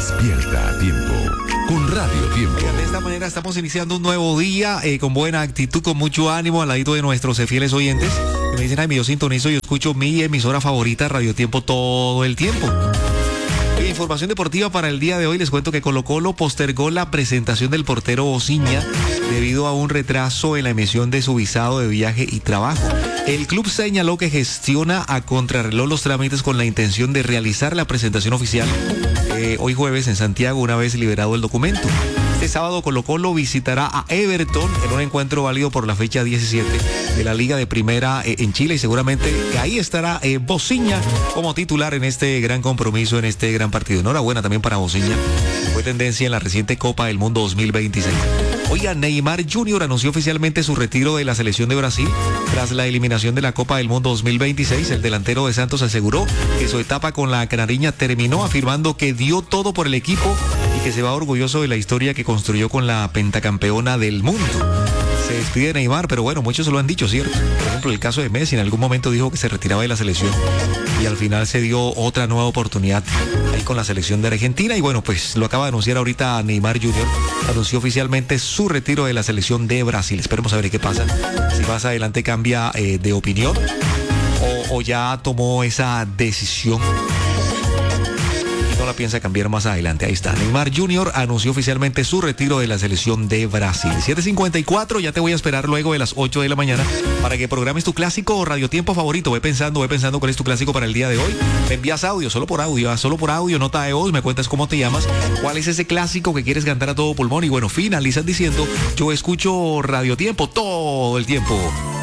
Despierta a tiempo con Radio Tiempo. De esta manera estamos iniciando un nuevo día con buena actitud, con mucho ánimo al ladito de nuestros fieles oyentes que me dicen: ay, yo sintonizo y escucho mi emisora favorita, Radio Tiempo, todo el tiempo. Información deportiva para el día de hoy. Les cuento que Colo-Colo postergó la presentación del portero Bociña debido a un retraso en la emisión de su visado de viaje y trabajo. El club señaló que gestiona a contrarreloj los trámites con la intención de realizar la presentación oficial hoy jueves en Santiago, una vez liberado el documento. Este sábado Colo-Colo visitará a Everton en un encuentro válido por la fecha 17 de la Liga de Primera en Chile, y seguramente que ahí estará Bociña como titular en este gran compromiso, en este gran partido. Enhorabuena también para Bociña, que fue tendencia en la reciente Copa del Mundo 2026. Oiga, Neymar Jr. anunció oficialmente su retiro de la selección de Brasil tras la eliminación de la Copa del Mundo 2026. El delantero de Santos aseguró que su etapa con la canariña terminó, afirmando que dio todo por el equipo y que se va orgulloso de la historia que construyó con la pentacampeona del mundo. Se despide de Neymar, pero bueno, muchos se lo han dicho, ¿cierto? Por ejemplo, el caso de Messi en algún momento dijo que se retiraba de la selección y al final se dio otra nueva oportunidad ahí con la selección de Argentina, y bueno, pues lo acaba de anunciar ahorita Neymar Jr. Anunció oficialmente su retiro de la selección de Brasil. Esperemos a ver qué pasa, si más adelante cambia de opinión o ya tomó esa decisión. La piensa cambiar más adelante. Ahí está, Neymar Jr. anunció oficialmente su retiro de la selección de Brasil. 7:54, ya te voy a esperar luego de las 8 de la mañana para que programes tu clásico o radiotiempo favorito. Ve pensando cuál es tu clásico para el día de hoy. Me envías audio, solo por audio, nota de voz, me cuentas cómo te llamas, cuál es ese clásico que quieres cantar a todo pulmón, y bueno, finalizas diciendo: yo escucho Radiotiempo todo el tiempo.